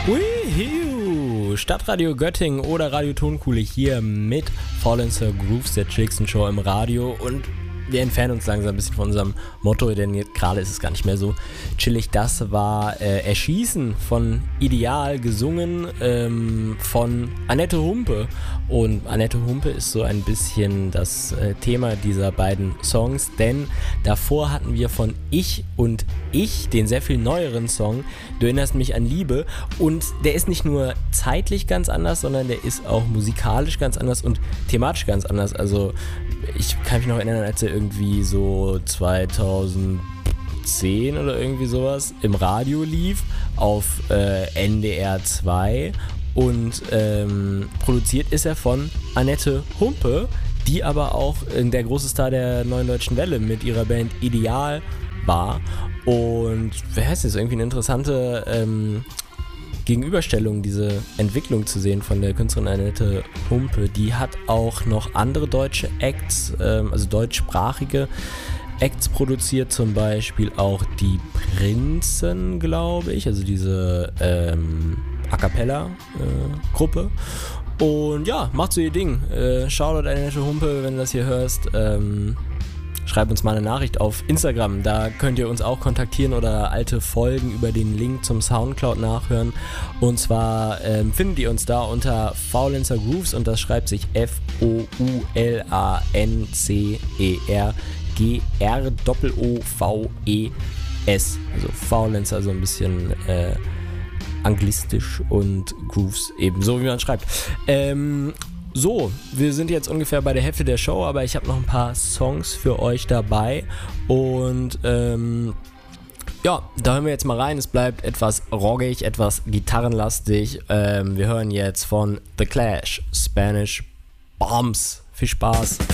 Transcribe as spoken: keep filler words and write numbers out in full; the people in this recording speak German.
Uihiu. Stadtradio Göttingen oder Radio Tonkuhle hier mit Fallen Sir Grooves, der chilligsten Show im Radio, und wir entfernen uns langsam ein bisschen von unserem Motto, denn gerade ist es gar nicht mehr so chillig. Das war äh, Erschießen von Ideal, gesungen ähm, von Annette Humpe. Und Annette Humpe ist so ein bisschen das äh, Thema dieser beiden Songs, denn davor hatten wir von Ich und Ich den sehr viel neueren Song, Du erinnerst mich an Liebe. Und der ist nicht nur zeitlich ganz anders, sondern der ist auch musikalisch ganz anders und thematisch ganz anders. Also ich kann mich noch erinnern, als er irgendwie so zweitausendzehn oder irgendwie sowas im Radio lief auf äh, N D R zwei, und ähm, produziert ist er von Annette Humpe, die aber auch der große Star der Neuen Deutschen Welle mit ihrer Band Ideal war. Und wer heißt das? Irgendwie eine interessante ähm, Gegenüberstellung, diese Entwicklung zu sehen von der Künstlerin Annette Humpe. Die hat auch noch andere deutsche Acts, ähm, also deutschsprachige Acts produziert, zum Beispiel auch die Prinzen, glaube ich, also diese ähm, A Cappella äh, Gruppe. Und ja, macht so ihr Ding. Äh, Shoutout Annette Humpe, wenn du das hier hörst. Ähm, Schreibt uns mal eine Nachricht auf Instagram, da könnt ihr uns auch kontaktieren oder alte Folgen über den Link zum Soundcloud nachhören. Und zwar ähm, findet ihr uns da unter Faulenzer Grooves, und das schreibt sich F O U L A N C E R G R O V E S. Also Faulenzer, so ein bisschen äh, anglistisch, und Grooves ebenso, wie man schreibt. Ähm... So, wir sind jetzt ungefähr bei der Hälfte der Show, aber ich habe noch ein paar Songs für euch dabei, und ähm, ja, da hören wir jetzt mal rein. Es bleibt etwas rockig, etwas gitarrenlastig. Ähm, wir hören jetzt von The Clash, Spanish Bombs. Viel Spaß.